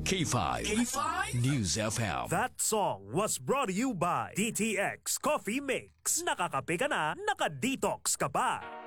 K5. K5 News FM. That song was brought to you by DTX Coffee Mix. Nakakape ka na, naka-detox ka pa.